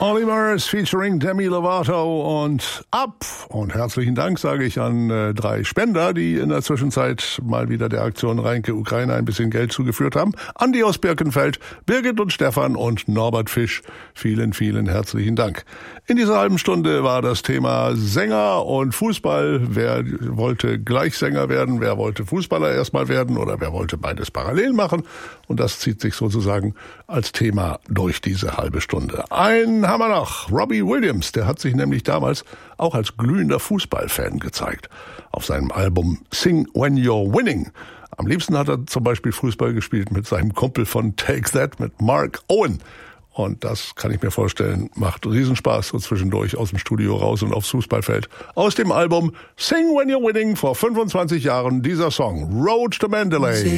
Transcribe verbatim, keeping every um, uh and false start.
Olly Murs featuring Demi Lovato und ab. Und herzlichen Dank sage ich an äh, drei Spender, die in der Zwischenzeit mal wieder der Aktion Reinke Ukraine ein bisschen Geld zugeführt haben. Andi aus Birkenfeld, Birgit und Stefan und Norbert Fisch. Vielen, vielen herzlichen Dank. In dieser halben Stunde war das Thema Sänger und Fußball. Wer wollte gleich Sänger werden, wer wollte Fußballer erstmal werden oder wer wollte beides parallel machen. Und das zieht sich sozusagen als Thema durch diese halbe Stunde. Einen haben wir noch. Robbie Williams, der hat sich nämlich damals auch als glühender Fußballfan gezeigt. Auf seinem Album Sing When You're Winning. Am liebsten hat er zum Beispiel Fußball gespielt mit seinem Kumpel von Take That, mit Mark Owen. Und das kann ich mir vorstellen, macht Riesenspaß so zwischendurch aus dem Studio raus und aufs Fußballfeld. Aus dem Album Sing When You're Winning vor fünfundzwanzig Jahren dieser Song Road to Mandalay.